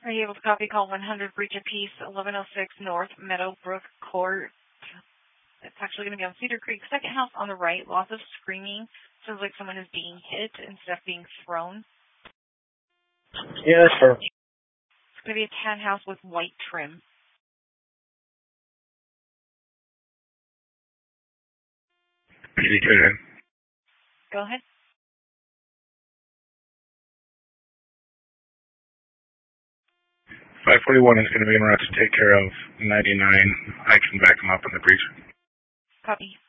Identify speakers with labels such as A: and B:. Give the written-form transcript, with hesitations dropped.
A: Are you able to copy call 100 Breach of Peace, 1106 North Meadowbrook Court? It's actually going to be on Cedar Creek, second house on the right. Lots of screaming. Sounds like someone is being hit instead of being thrown.
B: Yeah, that's her.
A: It's going to be a tan house with white trim. Go ahead.
C: $541 is going to be en route to take care of 99. I can back him up in the breach.
A: Copy.